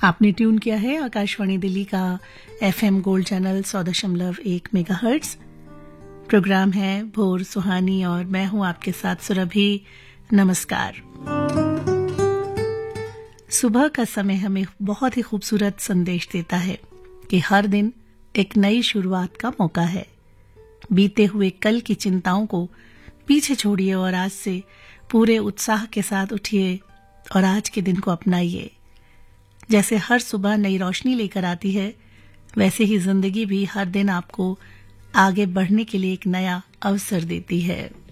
आपने ट्यून किया है आकाशवाणी दिल्ली का FM gold channel 100.1 megahertz. Programme है भोर सुहानी और मैं हूं आपके साथ सुरभि। नमस्कार। सुबह का समय हमें बहुत ही खूबसूरत संदेश देता है कि हर दिन एक नई शुरुआत का मौका है। बीते हुए कल की चिंताओं को पीछे छोड़िए और आज से पूरे उत्साह के साथ उठिए और आज के दिन को अपनाइए। जैसे हर सुबह नई रोशनी लेकर आती है, वैसे ही जिंदगी भी हर दिन आपको आगे बढ़ने के लिए एक नया अवसर देती है।